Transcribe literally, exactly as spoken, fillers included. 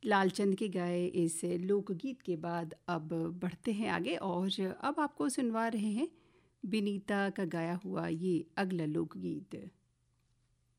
लालचंद के गाए इस लोकगीत के बाद अब बढ़ते हैं आगे और अब आपको सुनवा रहे हैं विनीता का गाया हुआ ये अगला लोकगीत।